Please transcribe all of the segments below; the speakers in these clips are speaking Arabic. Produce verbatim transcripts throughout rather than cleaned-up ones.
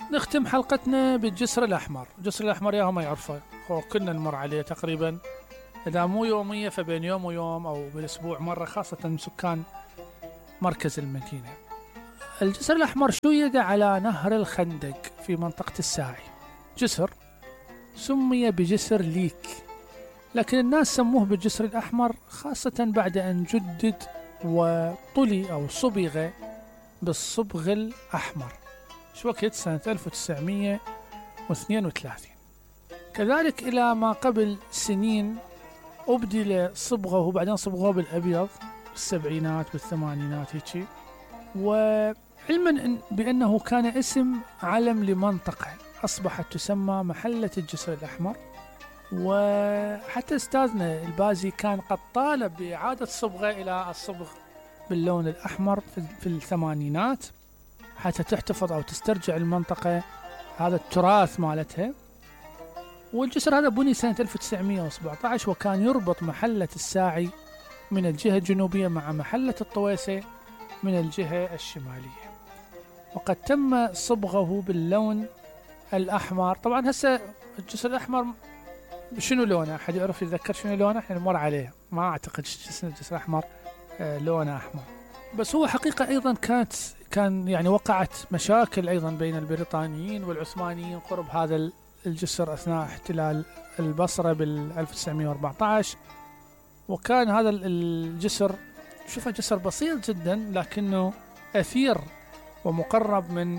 نختم حلقتنا بالجسر الأحمر. الجسر الأحمر ياهم ما يعرفه، كنا نمر عليه تقريبا إذا مو يومية فبين يوم ويوم أو بالأسبوع مرة، خاصة من سكان مركز المدينة. الجسر الأحمر شيد على نهر الخندق في منطقة الساعي، جسر سمي بجسر ليك، لكن الناس سموه بالجسر الأحمر خاصة بعد أن جدد وطلي أو صبغ بالصبغ الأحمر شو وقت سنة ألف وتسعمية واثنين وثلاثين. كذلك إلى ما قبل سنين أبدل صبغه وبعدين صبغه بالأبيض بالسبعينات بالثمانينات هيك، وعلما بأنه كان اسم علم لمنطقة أصبحت تسمى محلة الجسر الأحمر. وحتى أستاذنا البازي كان قد طالب بإعادة صبغه إلى الصبغ باللون الأحمر في الثمانينات حتى تحتفظ أو تسترجع المنطقة هذا التراث مالتها. والجسر هذا بني سنة ألف وتسعمية وسبعة عشر وكان يربط محلة الساعي من الجهة الجنوبية مع محلة الطويسة من الجهة الشمالية، وقد تم صبغه باللون الأحمر. طبعا هسه الجسر الأحمر شنو لونه؟ أحد يعرف يتذكر شنو لونه؟ احنا نمر عليه، ما أعتقد الجسر الأحمر لونه أحمر، بس هو حقيقة أيضا كانت كان يعني وقعت مشاكل أيضا بين البريطانيين والعثمانيين قرب هذا الجسر أثناء احتلال البصرة بال ألف وتسعمية وأربعة عشر. وكان هذا الجسر شوفه جسر بسيط جدا لكنه أثير ومقرب من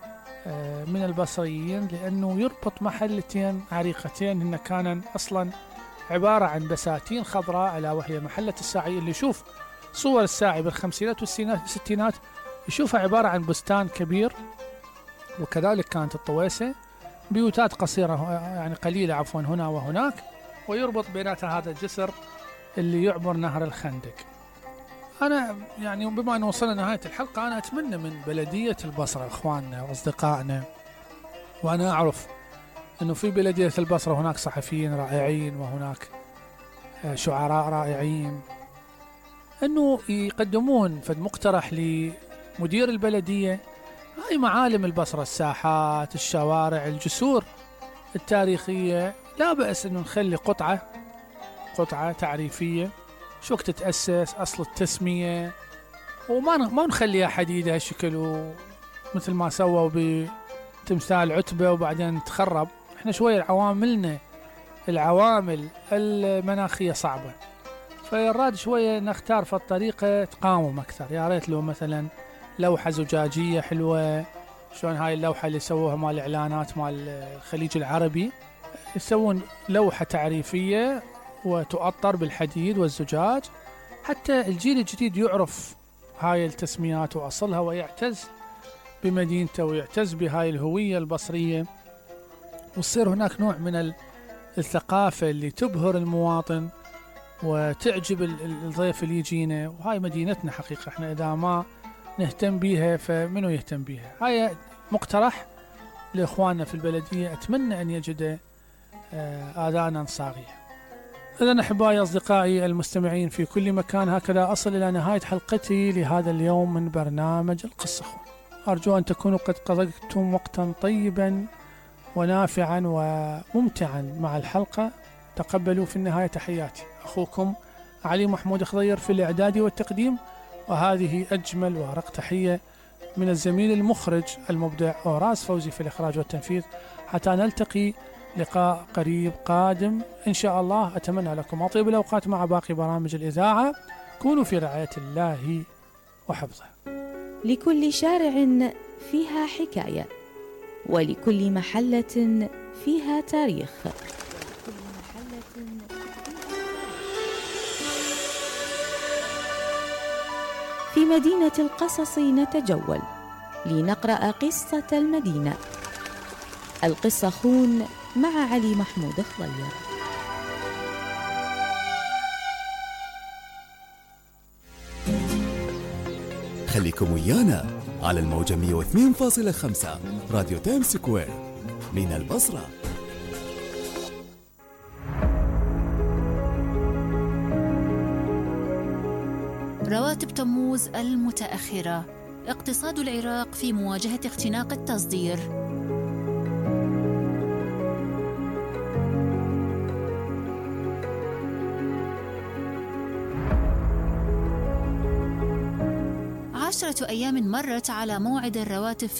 من البصريين، لأنه يربط محلتين عريقتين هن كانن أصلا عبارة عن بساتين خضراء، ألا وهي محلة الساعي اللي يشوف صور الساعي بالخمسينات والستينات يشوفها عبارة عن بستان كبير، وكذلك كانت الطويسة بيوتات قصيرة يعني قليلة عفوا هنا وهناك، ويربط بيناتها هذا الجسر اللي يعبر نهر الخندق. أنا يعني بما أن وصلنا نهاية الحلقة أنا أتمنى من بلدية البصرة إخواننا وأصدقائنا، وأنا أعرف أنه في بلدية البصرة هناك صحفيين رائعين وهناك شعراء رائعين، أنه يقدمون فد مقترح لمدير البلدية هاي معالم البصرة، الساحات، الشوارع، الجسور التاريخية، لا بأس أنه نخلي قطعة قطعة تعريفية شو وقت تتأسس، أصل التسمية، وما ما نخليها حديدة هالشكل مثل ما سووا بتمثال عتبة وبعدين تخرب. احنا شوية عواملنا العوامل المناخية صعبة، فيراد شوية نختار في الطريقة تقاوم أكثر. يا ريت لو مثلا لوحة زجاجية حلوة، شلون هاي اللوحة اللي سووها مال الإعلانات مال الخليج العربي، يسوون لوحة تعريفية وتؤطر بالحديد والزجاج حتى الجيل الجديد يعرف هاي التسميات وأصلها ويعتز بمدينته ويعتز بهاي الهوية البصرية، وتصير هناك نوع من الثقافة اللي تبهر المواطن وتعجب الضيف اللي يجينا. وهاي مدينتنا حقيقة، احنا إذا ما نهتم بيها فمنو يهتم بيها؟ هاي مقترح لإخواننا في البلدية، أتمنى أن يجد آذانا صاغية. إذن أحبائي أصدقائي المستمعين في كل مكان، هكذا أصل إلى نهاية حلقتي لهذا اليوم من برنامج القصة خون. أرجو أن تكونوا قد قضيتم وقتا طيبا ونافعا وممتعا مع الحلقة. تقبلوا في النهاية تحياتي، أخوكم علي محمود خضير في الإعداد والتقديم، وهذه أجمل وأرق تحية من الزميل المخرج المبدع أوراس فوزي في الإخراج والتنفيذ. حتى نلتقي لقاء قريب قادم إن شاء الله، أتمنى لكم أطيب الأوقات مع باقي برامج الإذاعة. كونوا في رعاية الله وحفظه. لكل شارع فيها حكاية، ولكل محلة فيها تاريخ. في مدينة القصص نتجول لنقرأ قصة المدينة. القصة خون مع علي محمود خضير. خليكم ويانا على الموجة مية واثنين فاصلة خمسة راديو تايم سكوير من البصرة. رواتب تموز المتأخرة، اقتصاد العراق في مواجهة اختناق التصدير. عشرة أيام مرت على موعد الرواتب في